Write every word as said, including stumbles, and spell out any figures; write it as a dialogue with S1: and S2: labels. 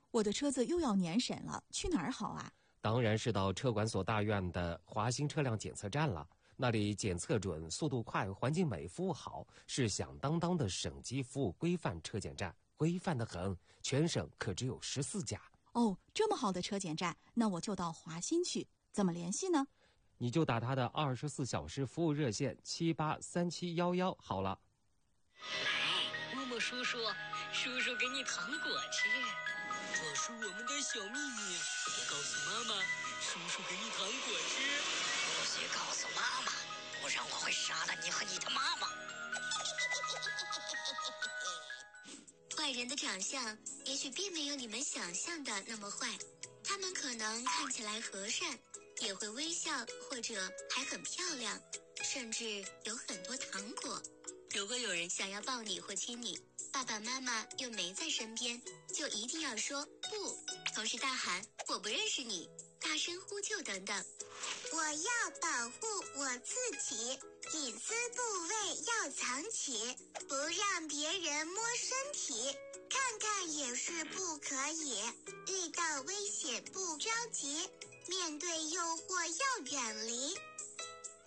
S1: 我的车子又要年审了，去哪儿好啊？
S2: 当然是到车管所大院的华新车辆检测站了。那里检测准、速度快、环境美、服务好，是响当当的省级服务规范车检站，规范得很，全省可只有十四家。
S1: 哦，这么好的车检站，那我就到华新去。怎么联系呢？
S2: 你就打他的二十四小时服务热线七八三七幺幺好了。
S3: 来，默默叔叔，叔叔给你糖果吃。这是我们的小秘密，别告诉妈妈。叔叔给你糖果吃，不许告诉妈妈，不然我会杀了你和你的妈妈。
S4: 坏人的长相也许并没有你们想象的那么坏，他们可能看起来和善，也会微笑，或者还很漂亮，甚至有很多糖果。如果有人想要抱你或亲你，爸爸妈妈又没在身边，就一定要说不，同时大喊我不认识你，大声呼救等等。
S5: 我要保护我自己，隐私部位要藏起，不让别人摸身体，看看也是不可以。遇到危险不着急，面对诱惑要远离。